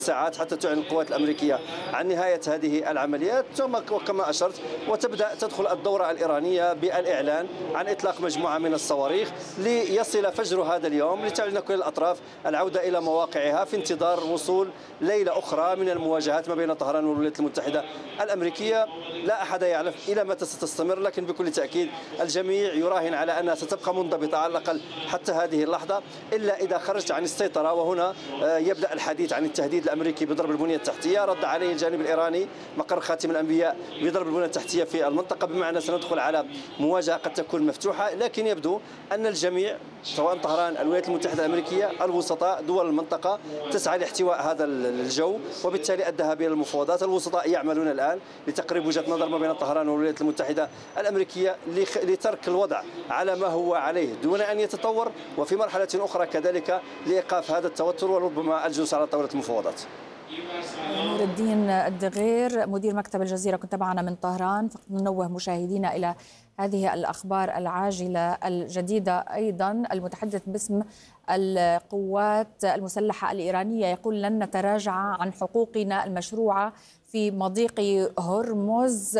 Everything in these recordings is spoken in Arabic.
ساعات حتى تعلن القوات الأمريكية عن نهاية هذه العمليات، ثم وكما أشرت وتبدأ تدخل الدورة الإيرانية بالإعلان عن إطلاق مجموعة من الصواريخ ليصل فجر هذا اليوم لتعلن كل الأطراف العودة إلى مواقعها في انتظار وصول ليلة أخرى من المواجهات ما بين طهران والولايات المتحدة الأمريكية. لا أحد يعلم إلى متى ستستمر، لكن بكل تأكيد الجميع يراهن على أنها ستبقى منضبطة على الأقل حتى هذه اللحظة، إلا إذا خرجت عن السيطرة، وهنا يبدأ الحديث عن التهديد الأمريكي بضرب البنية التحتية. رد عليه الجانب الإيراني مقر خاتم الأنبياء بضرب البنية التحتية في المنطقة، بمعنى سندخل على مواجهة قد تكون مفتوحة. لكن يبدو أن الجميع سواء طهران، الولايات المتحدة الأمريكية، الوسطاء، دول المنطقة تسعى لاحتواء هذا الجو، وبالتالي الذهاب إلى المفاوضات. الوسطاء يعملون الآن لتقريب وجهة نظر ما بين طهران والولايات المتحدة الأمريكية لترك الوضع على ما هو عليه دون أن يتطور، وفي مرحلة أخرى كذلك لإيقاف هذا التوتر وربما الجلوس على طاولة المفاوضات. نور الدين الدغير مدير مكتب الجزيرة كنت معنا من طهران. فقط ننوه مشاهدينا إلى هذه الأخبار العاجلة الجديدة. أيضا المتحدث باسم القوات المسلحة الإيرانية يقول لن نتراجع عن حقوقنا المشروعة في مضيق هرمز.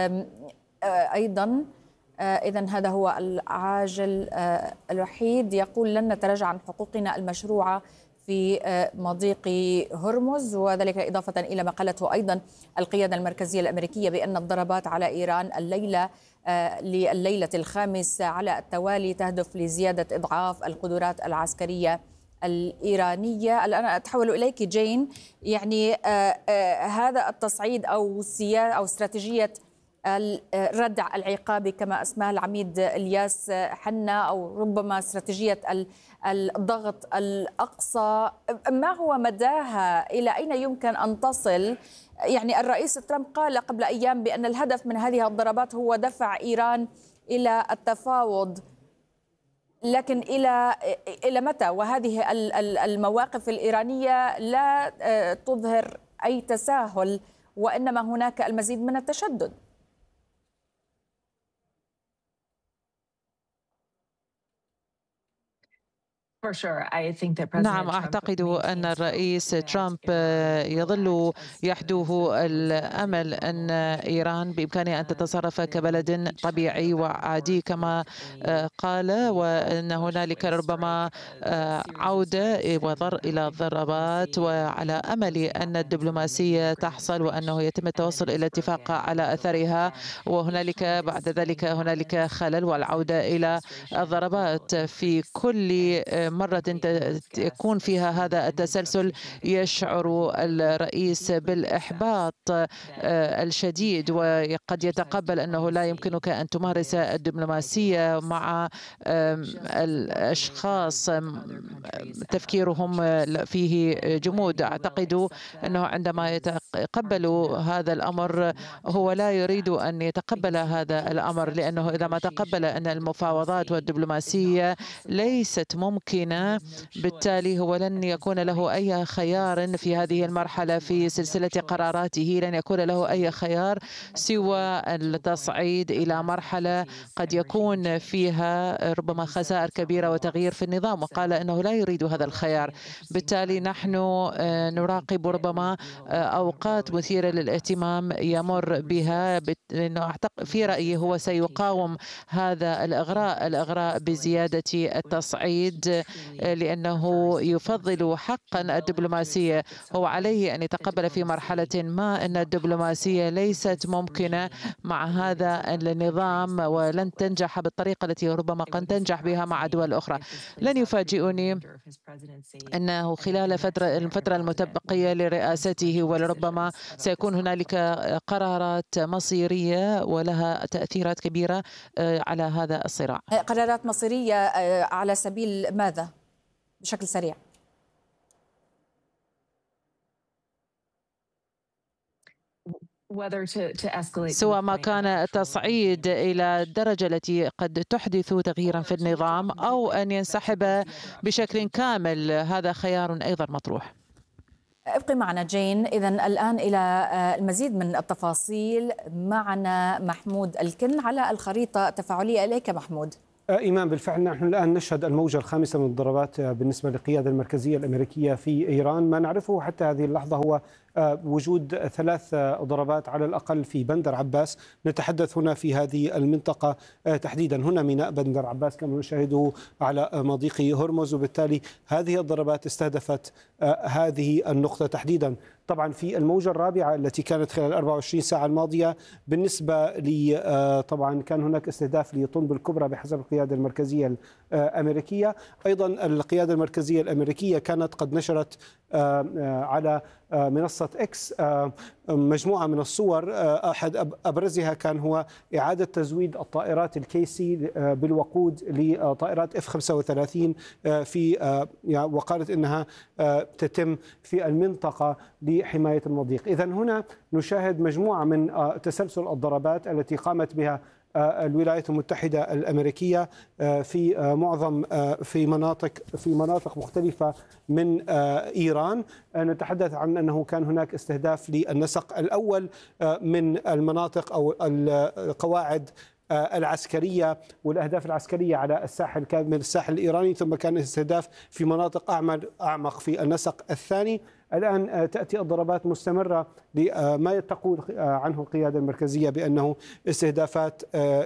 أيضا إذن هذا هو العاجل الوحيد، يقول لن نتراجع عن حقوقنا المشروعة في مضيق هرمز، وذلك إضافة إلى ما قالته أيضا القيادة المركزية الأمريكية بأن الضربات على إيران لليلة الخامسة على التوالي تهدف لزيادة إضعاف القدرات العسكرية الإيرانية. الآن أتحول إليك جين، يعني هذا التصعيد أو استراتيجية الردع العقابي كما أسماه العميد إلياس حنا، أو ربما استراتيجية الضغط الأقصى، ما هو مداها؟ إلى أين يمكن أن تصل؟ يعني الرئيس ترامب قال قبل أيام بأن الهدف من هذه الضربات هو دفع إيران إلى التفاوض، لكن إلى متى؟ وهذه المواقف الإيرانية لا تظهر أي تساهل، وإنما هناك المزيد من التشدد. نعم، أعتقد أن الرئيس ترامب يظل يحدوه الأمل أن إيران بإمكانها أن تتصرف كبلد طبيعي وعادي كما قال، وأن هنالك ربما عودة إلى الضربات، وعلى أمل أن الدبلوماسية تحصل وأنه يتم التوصل إلى اتفاق على أثرها، وهنالك بعد ذلك هنالك خلل والعودة إلى الضربات. في كل مرة يكون فيها هذا التسلسل يشعر الرئيس بالإحباط الشديد، وقد يتقبل أنه لا يمكنك أن تمارس الدبلوماسية مع الأشخاص تفكيرهم فيه جمود. أعتقد أنه عندما يتقبل هذا الأمر هو لا يريد أن يتقبل هذا الأمر، لأنه إذا ما تقبل أن المفاوضات والدبلوماسية ليست ممكنة، بالتالي هو لن يكون له أي خيار في هذه المرحلة في سلسلة قراراته، لن يكون له أي خيار سوى التصعيد إلى مرحلة قد يكون فيها ربما خسائر كبيرة وتغيير في النظام، وقال أنه لا يريد هذا الخيار. بالتالي نحن نراقب ربما أوقات مثيرة للاهتمام يمر بها، لأنه في رأيي هو سيقاوم هذا الإغراء بزيادة التصعيد، لأنه يفضل حقا الدبلوماسية. هو عليه أن يتقبل في مرحلة ما أن الدبلوماسية ليست ممكنة مع هذا النظام، ولن تنجح بالطريقة التي ربما قد تنجح بها مع دول أخرى. لن يفاجئني أنه خلال الفترة المتبقية لرئاسته ولربما سيكون هنالك قرارات مصيرية ولها تأثيرات كبيرة على هذا الصراع. قرارات مصيرية على سبيل ماذا بشكل سريع؟ سواء ما كان التصعيد إلى الدرجة التي قد تحدث تغييرا في النظام أو أن ينسحب بشكل كامل، هذا خيار أيضا مطروح. ابقي معنا جين. إذن الآن إلى المزيد من التفاصيل معنا محمود الكن على الخريطة التفاعلية. إليك محمود. إيمان، بالفعل نحن الآن نشهد الموجة الخامسة من الضربات بالنسبة للقيادة المركزية الأمريكية في إيران. ما نعرفه حتى هذه اللحظة هو وجود 3 ضربات على الأقل في بندر عباس. نتحدث هنا في هذه المنطقة تحديدا، هنا ميناء بندر عباس كما نشاهده على مضيق هرمز، وبالتالي هذه الضربات استهدفت هذه النقطة تحديدا. طبعا في الموجة الرابعة التي كانت خلال 24 ساعة الماضية بالنسبة لي طبعا كان هناك استهداف لطنب الكبرى بحسب القيادة المركزية الأمريكية. أيضا القيادة المركزية الأمريكية كانت قد نشرت على منصة إكس مجموعة من الصور، أحد أبرزها كان هو إعادة تزويد الطائرات الكيسي بالوقود لطائرات F-35 وقالت إنها تتم في المنطقة لحماية المضيق. إذن هنا نشاهد مجموعة من تسلسل الضربات التي قامت بها الولايات المتحدة الأمريكية في مناطق مختلفة من إيران. نتحدث عن أنه كان هناك استهداف للنسق الأول من المناطق أو القواعد العسكرية والأهداف العسكرية على الساحل من الساحل الإيراني، ثم كان استهداف في مناطق أعمق في النسق الثاني. الآن تأتي الضربات مستمرة لما تقول عنه القيادة المركزية بأنه استهدافات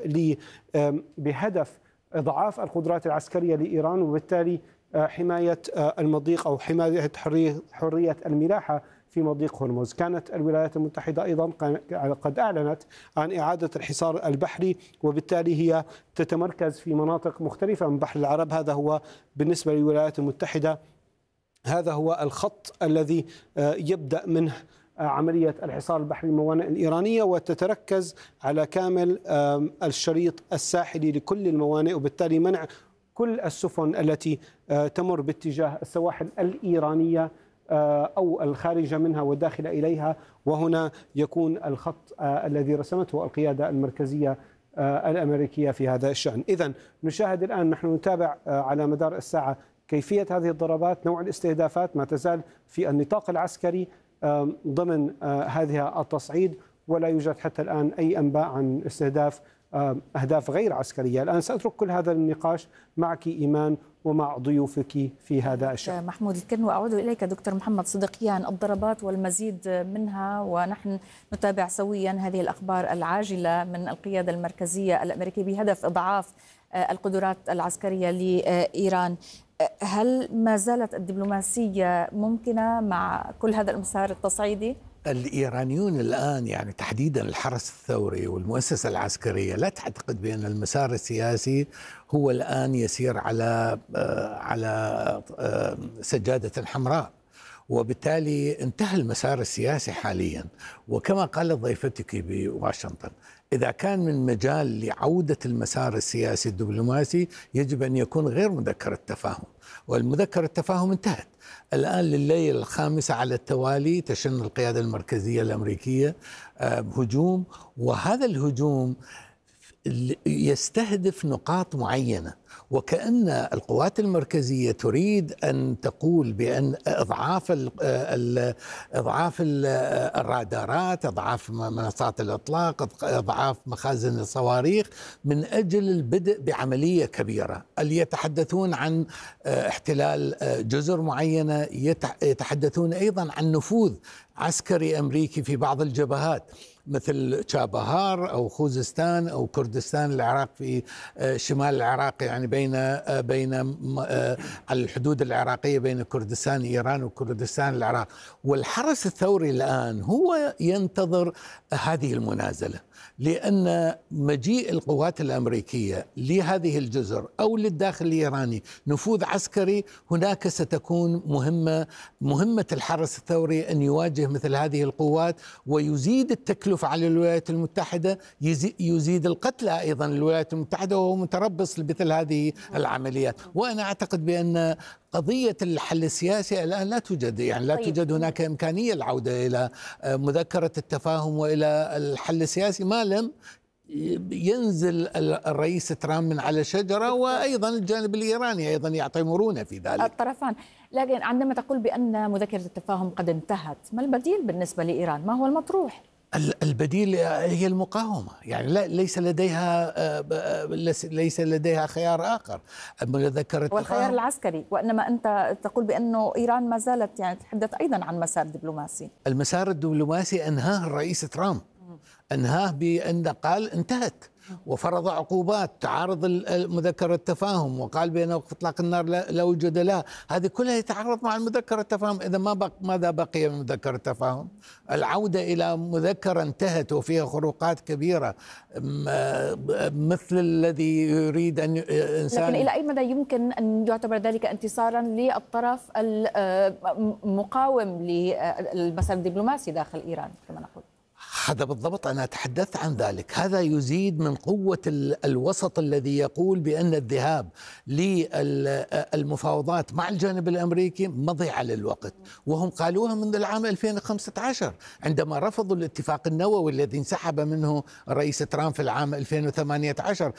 بهدف إضعاف القدرات العسكرية لإيران، وبالتالي حماية المضيق أو حماية حرية الملاحة في مضيق هرمز. كانت الولايات المتحدة أيضا قد أعلنت عن إعادة الحصار البحري، وبالتالي هي تتمركز في مناطق مختلفة من بحر العرب. هذا هو بالنسبة للولايات المتحدة، هذا هو الخط الذي يبدأ منه عملية الحصار البحري الموانئ الإيرانية، وتتركز على كامل الشريط الساحلي لكل الموانئ، وبالتالي منع كل السفن التي تمر باتجاه السواحل الإيرانية أو الخارجة منها والداخل إليها. وهنا يكون الخط الذي رسمته القيادة المركزية الأمريكية في هذا الشأن. إذن نشاهد الآن، نحن نتابع على مدار الساعة كيفية هذه الضربات، نوع الاستهدافات ما تزال في النطاق العسكري ضمن هذه التصعيد، ولا يوجد حتى الآن أي أنباء عن استهداف أهداف غير عسكرية. الآن سأترك كل هذا النقاش معك إيمان ومع ضيوفك في هذا الشأن. محمود الكن، وأعود إليك دكتور محمد صديقيان. الضربات والمزيد منها، ونحن نتابع سويا هذه الأخبار العاجلة من القيادة المركزية الأمريكية بهدف إضعاف القدرات العسكرية لإيران. هل ما زالت الدبلوماسية ممكنة مع كل هذا المسار التصعيدي؟ الإيرانيون الآن يعني تحديدا الحرس الثوري والمؤسسة العسكرية لا تعتقد بأن المسار السياسي هو الآن يسير على سجادة حمراء، وبالتالي انتهى المسار السياسي حاليا. وكما قالت ضيفتك بواشنطن، إذا كان من مجال لعودة المسار السياسي الدبلوماسي يجب أن يكون غير مذكرة تفاهم، والمذكرة التفاهم انتهت. الآن لليلة الخامسة على التوالي تشن القيادة المركزية الأمريكية هجوم، وهذا الهجوم يستهدف نقاط معينة، وكأن القوات المركزية تريد أن تقول بأن إضعاف الرادارات، إضعاف منصات الإطلاق، إضعاف مخازن الصواريخ من أجل البدء بعملية كبيرة. اللي يتحدثون عن احتلال جزر معينة، يتحدثون أيضا عن نفوذ عسكري أمريكي في بعض الجبهات مثل شابهار أو خوزستان أو كردستان العراق في شمال العراق، يعني بين على الحدود العراقية بين كردستان إيران وكردستان العراق. والحرس الثوري الآن هو ينتظر هذه المنازلة، لأن مجيء القوات الأمريكية لهذه الجزر أو للداخل الإيراني نفوذ عسكري، هناك ستكون مهمة الحرس الثوري أن يواجه مثل هذه القوات ويزيد التكلفة على الولايات المتحدة، يزيد القتلى أيضا الولايات المتحدة، وهو متربص لمثل هذه العمليات. وأنا أعتقد بأن قضية الحل السياسي الآن لا توجد، يعني لا توجد هناك إمكانية العودة إلى مذكرة التفاهم وإلى الحل السياسي ما لم ينزل الرئيس ترامب من على شجرة، وأيضا الجانب الإيراني أيضا يعطي مرونة في ذلك الطرفان. لكن عندما تقول بأن مذكرة التفاهم قد انتهت، ما البديل بالنسبة لإيران؟ ما هو المطروح؟ البديل هي المقاومة، يعني ليس لديها خيار آخر. والخيار العسكري، وإنما أنت تقول بأنه إيران ما زالت يعني تتحدث أيضا عن مسار دبلوماسي. المسار الدبلوماسي أنهاه الرئيس ترامب، أنهاه بأن قال انتهت، وفرض عقوبات تعارض مذكرة التفاهم، وقال بأن وقف إطلاق النار لا وجود له. هذه كلها يتعارض مع المذكرة التفاهم. إذا ماذا بقي من مذكرة التفاهم؟ العودة إلى مذكرة انتهت وفيها خروقات كبيرة، مثل الذي يريد أن إنسان. لكن إلى أي مدى يمكن أن يعتبر ذلك انتصارا للطرف المقاوم للمسار الدبلوماسي داخل إيران كما نقول؟ هذا بالضبط، أنا أتحدث عن ذلك. هذا يزيد من قوة الوسط الذي يقول بأن الذهاب للمفاوضات مع الجانب الأمريكي مضيعة للوقت، وهم قالوها منذ العام 2015 عندما رفضوا الاتفاق النووي الذي انسحب منه الرئيس ترامب في العام 2018.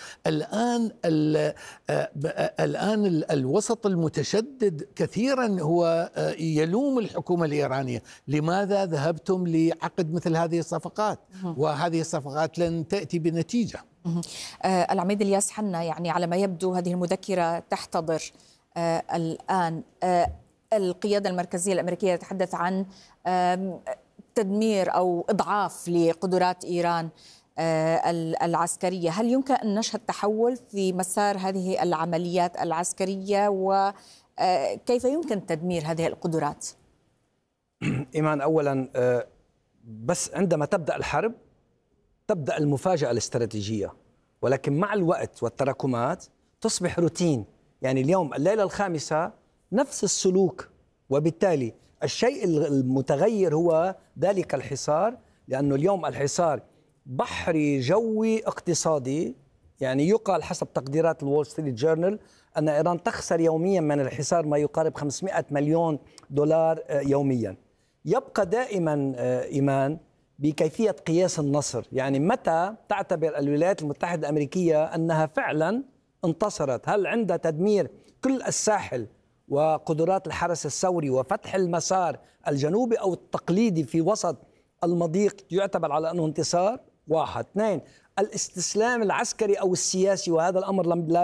الآن الوسط المتشدد كثيرا هو يلوم الحكومة الإيرانية، لماذا ذهبتم لعقد مثل هذه الصفقات؟ وهذه الصفقات لن تأتي بنتيجة. العميد الياس حنا، يعني على ما يبدو هذه المذكرة تحتضر الآن القيادة المركزية الأمريكية تتحدث عن تدمير أو إضعاف لقدرات إيران العسكرية. هل يمكن أن نشهد تحول في مسار هذه العمليات العسكرية، وكيف يمكن تدمير هذه القدرات؟ إيمان، أولا بس عندما تبدأ الحرب تبدأ المفاجأة الاستراتيجية، ولكن مع الوقت والتراكمات تصبح روتين. يعني اليوم الليلة الخامسة نفس السلوك، وبالتالي الشيء المتغير هو ذلك الحصار، لأنه اليوم الحصار بحري جوي اقتصادي. يعني يقال حسب تقديرات الول ستريت جورنال أن إيران تخسر يوميا من الحصار ما يقارب 500 مليون دولار يوميا. يبقى دائما إيمان بكيفية قياس النصر، يعني متى تعتبر الولايات المتحدة الأمريكية أنها فعلا انتصرت؟ هل عند تدمير كل الساحل وقدرات الحرس الثوري وفتح المسار الجنوبي أو التقليدي في وسط المضيق يعتبر على أنه انتصار؟ واحد. اثنين، الاستسلام العسكري أو السياسي، وهذا الأمر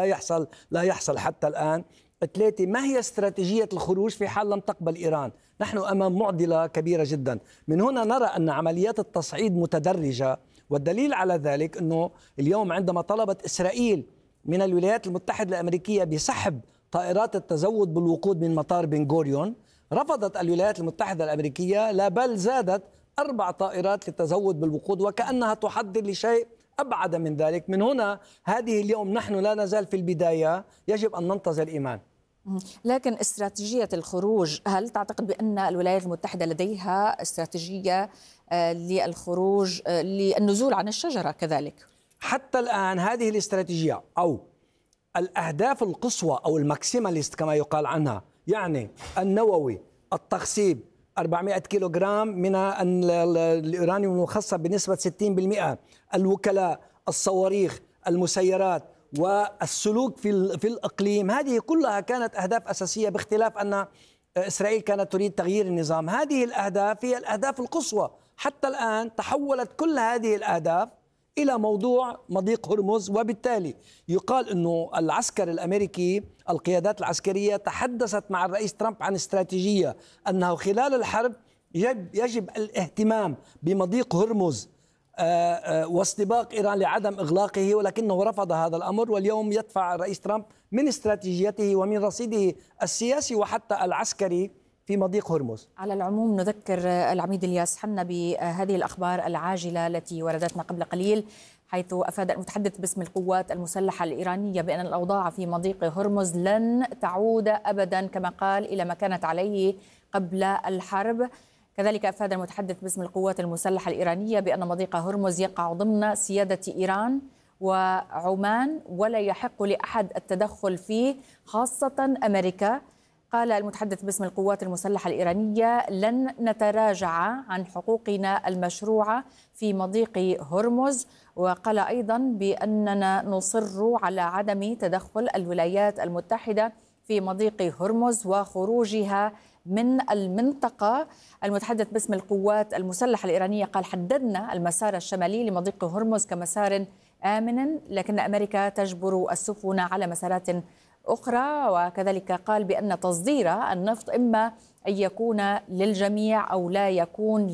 لا يحصل حتى الآن. ثلاثة، ما هي استراتيجية الخروج في حال لم تقبل إيران؟ نحن أمام معضلة كبيرة جدا. من هنا نرى أن عمليات التصعيد متدرجة، والدليل على ذلك أنه اليوم عندما طلبت إسرائيل من الولايات المتحدة الأمريكية بسحب طائرات التزود بالوقود من مطار بن غوريون، رفضت الولايات المتحدة الأمريكية، لا بل زادت 4 طائرات للتزود بالوقود، وكأنها تحضر لشيء أبعد من ذلك. من هنا هذه اليوم نحن لا نزال في البداية، يجب أن ننتظر إيمان. لكن استراتيجية الخروج، هل تعتقد بأن الولايات المتحدة لديها استراتيجية للخروج للنزول عن الشجرة كذلك؟ حتى الآن هذه الاستراتيجية أو الأهداف القصوى أو الماكسيماليست كما يقال عنها، يعني النووي، التخصيب 400 كيلوغرام من اليورانيوم المخصب بنسبة 60%، الوكلاء، الصواريخ، المسيرات، والسلوك في الإقليم، هذه كلها كانت أهداف أساسية، باختلاف أن إسرائيل كانت تريد تغيير النظام. هذه الأهداف هي الأهداف القصوى. حتى الآن تحولت كل هذه الأهداف إلى موضوع مضيق هرمز، وبالتالي يقال أنه العسكر الأمريكي، القيادات العسكرية تحدثت مع الرئيس ترامب عن استراتيجية أنه خلال الحرب يجب الاهتمام بمضيق هرمز واستباق إيران لعدم إغلاقه، ولكنه رفض هذا الأمر. واليوم يدفع الرئيس ترامب من استراتيجيته ومن رصيده السياسي وحتى العسكري في مضيق هرمز. على العموم نذكر العميد الياس حنا بهذه الأخبار العاجلة التي وردتنا قبل قليل، حيث أفاد المتحدث باسم القوات المسلحة الإيرانية بأن الأوضاع في مضيق هرمز لن تعود أبدا كما قال إلى ما كانت عليه قبل الحرب. كذلك أفاد المتحدث باسم القوات المسلحة الإيرانية بأن مضيق هرمز يقع ضمن سيادة إيران وعمان، ولا يحق لأحد التدخل فيه خاصة أمريكا. قال المتحدث باسم القوات المسلحة الإيرانية: لن نتراجع عن حقوقنا المشروعة في مضيق هرمز. وقال أيضا بأننا نصر على عدم تدخل الولايات المتحدة في مضيق هرمز وخروجها من المنطقة. المتحدث باسم القوات المسلحة الإيرانية قال: حددنا المسار الشمالي لمضيق هرمز كمسار آمن، لكن أمريكا تجبر السفن على مسارات أخرى. وكذلك قال بأن تصدير النفط إما أن يكون للجميع أو لا يكون